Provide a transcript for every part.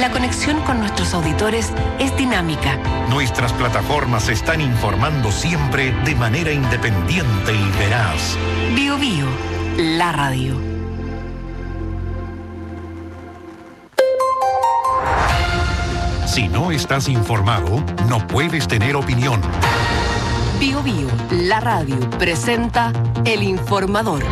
La conexión con nuestros auditores es dinámica. Nuestras plataformas se están informando siempre de manera independiente y veraz. Bio Bio, la radio. Si no estás informado, no puedes tener opinión. Bio Bio, la radio, presenta El Informador.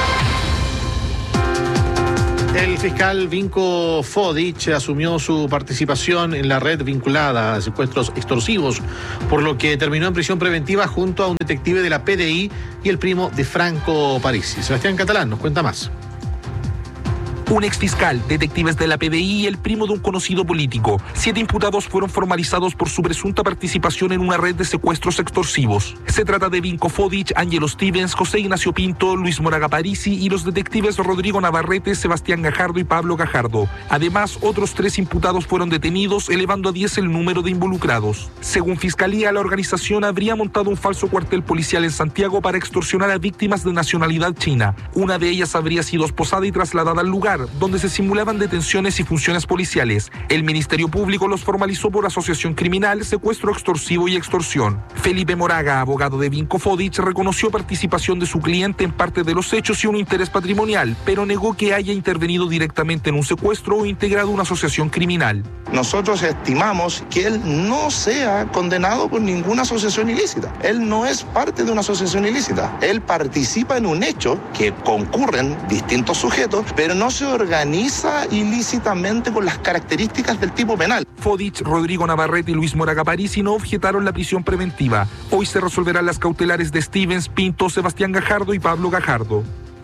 El fiscal Vinko Fodic asumió su participación en la red vinculada a secuestros extorsivos, por lo que terminó en prisión preventiva junto a un detective de la PDI y el primo de Franco Parisi. Sebastián Catalán nos cuenta más. Un exfiscal, detectives de la PDI y el primo de un conocido político. 7 imputados fueron formalizados por su presunta participación en una red de secuestros extorsivos. Se trata de Vinko Fodic, Ángelo Stevens, José Ignacio Pinto, Luis Moraga Parisi y los detectives Rodrigo Navarrete, Sebastián Gajardo y Pablo Gajardo. Además, otros 3 imputados fueron detenidos, elevando a 10 el número de involucrados. Según Fiscalía, la organización habría montado un falso cuartel policial en Santiago para extorsionar a víctimas de nacionalidad china. Una de ellas habría sido esposada y trasladada al lugar, donde se simulaban detenciones y funciones policiales. El Ministerio Público los formalizó por asociación criminal, secuestro extorsivo y extorsión. Felipe Moraga, abogado de Vinko Fodic, reconoció participación de su cliente en parte de los hechos y un interés patrimonial, pero negó que haya intervenido directamente en un secuestro o integrado una asociación criminal. Nosotros estimamos que él no sea condenado por ninguna asociación ilícita. Él no es parte de una asociación ilícita. Él participa en un hecho que concurren distintos sujetos, pero no se organiza ilícitamente con las características del tipo penal. Fodic, Rodrigo Navarrete y Luis Moraga Parisi no objetaron la prisión preventiva. Hoy se resolverán las cautelares de Stevens, Pinto, Sebastián Gajardo y Pablo Gajardo.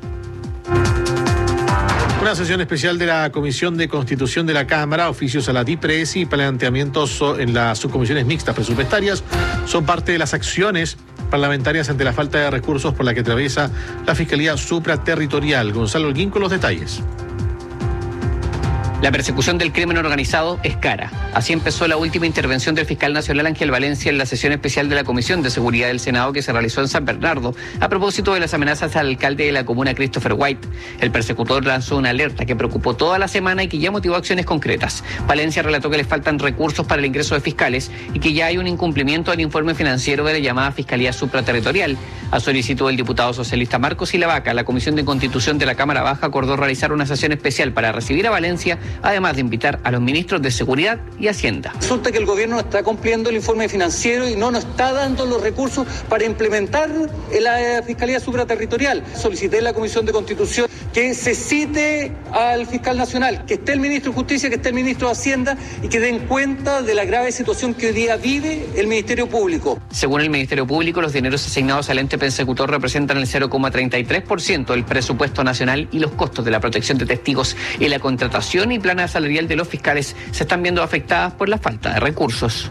Una sesión especial de la Comisión de Constitución de la Cámara, oficios a la DIPRES y planteamientos en las subcomisiones mixtas presupuestarias son parte de las acciones parlamentarias ante la falta de recursos por la que atraviesa la Fiscalía Supraterritorial. Gonzalo Holguín con los detalles. La persecución del crimen organizado es cara. Así empezó la última intervención del fiscal nacional Ángel Valencia en la sesión especial de la Comisión de Seguridad del Senado que se realizó en San Bernardo a propósito de las amenazas al alcalde de la comuna, Christopher White. El persecutor lanzó una alerta que preocupó toda la semana y que ya motivó acciones concretas. Valencia relató que le faltan recursos para el ingreso de fiscales y que ya hay un incumplimiento del informe financiero de la llamada Fiscalía Supraterritorial. A solicitud del diputado socialista Marcos Silavaca, la Comisión de Constitución de la Cámara Baja acordó realizar una sesión especial para recibir a Valencia, además de invitar a los ministros de Seguridad y Hacienda. Resulta que el gobierno no está cumpliendo el informe financiero y no nos está dando los recursos para implementar la Fiscalía Supraterritorial. Solicité en la Comisión de Constitución que se cite al fiscal nacional, que esté el ministro de Justicia, que esté el ministro de Hacienda y que den cuenta de la grave situación que hoy día vive el Ministerio Público. Según el Ministerio Público, los dineros asignados al ente persecutor representan el 0,33% del presupuesto nacional y los costos de la protección de testigos y la contratación y plana salarial de los fiscales se están viendo afectadas por la falta de recursos.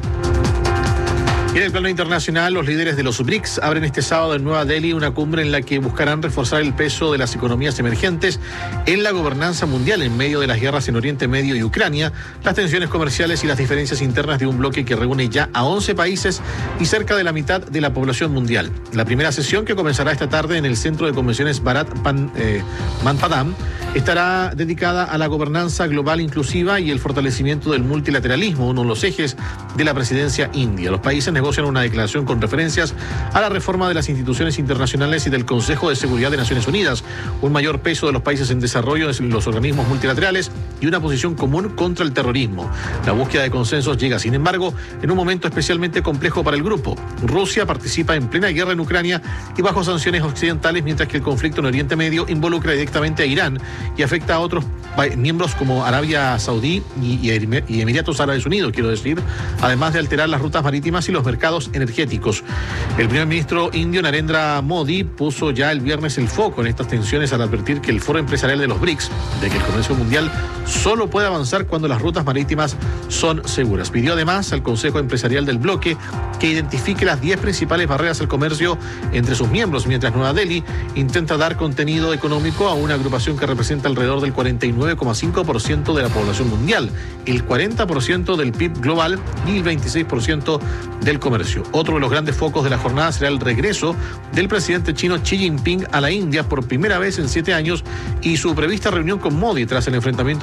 Y en el plano internacional, los líderes de los BRICS abren este sábado en Nueva Delhi una cumbre en la que buscarán reforzar el peso de las economías emergentes en la gobernanza mundial en medio de las guerras en Oriente Medio y Ucrania, las tensiones comerciales y las diferencias internas de un bloque que reúne ya a 11 países y cerca de la mitad de la población mundial. La primera sesión, que comenzará esta tarde en el Centro de Convenciones Bharat Mandapam, estará dedicada a la gobernanza global inclusiva y el fortalecimiento del multilateralismo, uno de los ejes de la presidencia india. Los países negocian una declaración con referencias a la reforma de las instituciones internacionales y del Consejo de Seguridad de Naciones Unidas, un mayor peso de los países en desarrollo en los organismos multilaterales y una posición común contra el terrorismo. La búsqueda de consensos llega, sin embargo, en un momento especialmente complejo para el grupo. Rusia participa en plena guerra en Ucrania y bajo sanciones occidentales, mientras que el conflicto en Oriente Medio involucra directamente a Irán y afecta a otros miembros como Arabia Saudí y Emiratos Árabes Unidos, además de alterar las rutas marítimas y los mercados energéticos. El primer ministro indio Narendra Modi puso ya el viernes el foco en estas tensiones al advertir que el foro empresarial de los BRICS, de que el comercio mundial solo puede avanzar cuando las rutas marítimas son seguras. Pidió además al Consejo Empresarial del bloque que identifique las 10 principales barreras al comercio entre sus miembros, mientras Nueva Delhi intenta dar contenido económico a una agrupación que representa alrededor del 49,5% de la población mundial, el 40% del PIB global y el 26% del comercio. Otro de los grandes focos de la jornada será el regreso del presidente chino Xi Jinping a la India por primera vez en 7 años y su prevista reunión con Modi tras el enfrentamiento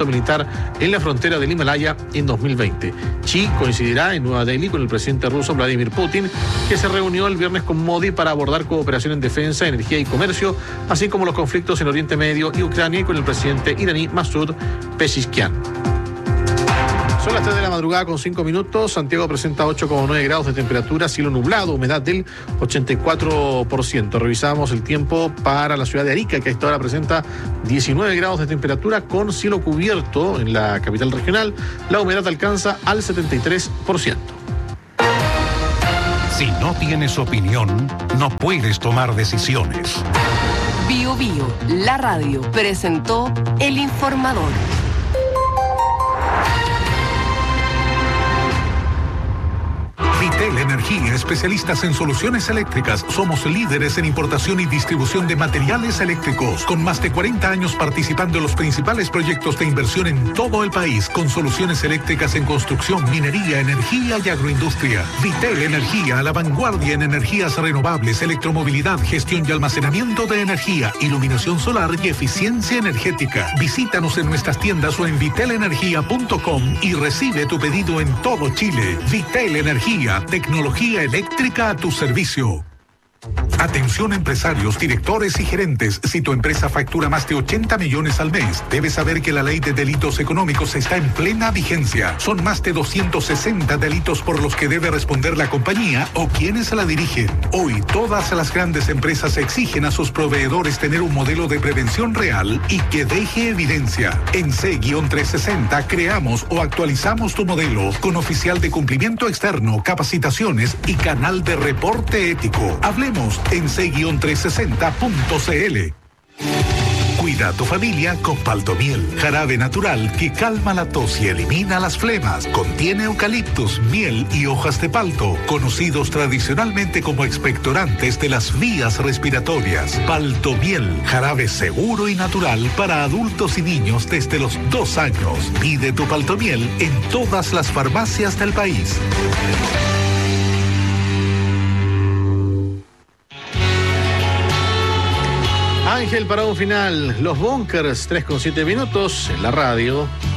militar en la frontera del Himalaya en 2020. Xi coincidirá en Nueva Delhi con el presidente ruso Vladimir Putin, que se reunió el viernes con Modi para abordar cooperación en defensa, energía y comercio, así como los conflictos en Oriente Medio y Ucrania, y con el presidente iraní Masoud Pezeshkian. Son las 3 de la madrugada con 5 minutos. Santiago presenta 8,9 grados de temperatura, cielo nublado, humedad del 84%. Revisamos el tiempo para la ciudad de Arica, que a esta hora presenta 19 grados de temperatura con cielo cubierto en la capital regional. La humedad alcanza al 73%. Si no tienes opinión, no puedes tomar decisiones. Bio Bio, la radio, presentó El Informador. Vitel Energía, especialistas en soluciones eléctricas. Somos líderes en importación y distribución de materiales eléctricos, con más de 40 años participando en los principales proyectos de inversión en todo el país, con soluciones eléctricas en construcción, minería, energía y agroindustria. Vitel Energía, a la vanguardia en energías renovables, electromovilidad, gestión y almacenamiento de energía, iluminación solar y eficiencia energética. Visítanos en nuestras tiendas o en vitelenergia.com y recibe tu pedido en todo Chile. Vitel Energía, tecnología eléctrica a tu servicio. Atención empresarios, directores y gerentes. Si tu empresa factura más de 80 millones al mes, debes saber que la ley de delitos económicos está en plena vigencia. Son más de 260 delitos por los que debe responder la compañía o quienes la dirigen. Hoy, todas las grandes empresas exigen a sus proveedores tener un modelo de prevención real y que deje evidencia. En C-360 creamos o actualizamos tu modelo con oficial de cumplimiento externo, capacitaciones y canal de reporte ético. Hablemos en c-360.cl. Cuida a tu familia con Paltomiel, jarabe natural que calma la tos y elimina las flemas. Contiene eucaliptus, miel y hojas de palto, conocidos tradicionalmente como expectorantes de las vías respiratorias. Paltomiel, jarabe seguro y natural para adultos y niños desde los 2 años. Pide tu Paltomiel en todas las farmacias del país. Ángel, para un final, los Bunkers, 3,7 minutos en la radio.